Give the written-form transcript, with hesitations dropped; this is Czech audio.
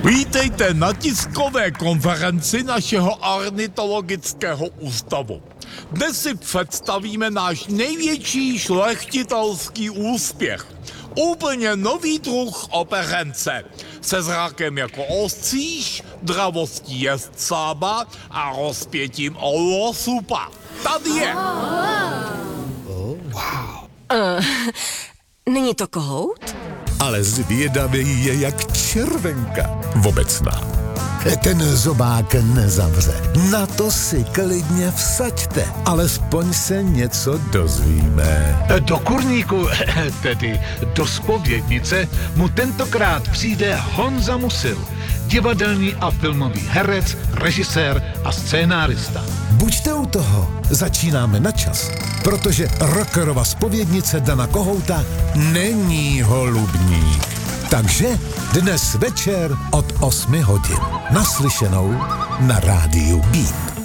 Vítejte na tiskové konferenci našeho ornitologického ústavu. Dnes si představíme náš největší šlechtitelský úspěch. Úplně nový druh operence. Se zrakem jako ostříž, dravostí jezdcába a rozpětím olosupa. Tady je. Není to kohout? Ale zvědavý je jak červenka obecná. Ten zobák nezavře. Na to si klidně vsaďte. Alespoň se něco dozvíme. Do kurníku, tedy do zpovědnice, mu tentokrát přijde Honza Musil, divadelní a filmový herec, režisér a scénárista. Buďte u toho. Začínáme na čas, protože rockerova zpovědnice Dana Kohouta není holubník. Takže dnes večer od 8 hodin. Naslyšenou na rádiu Beat.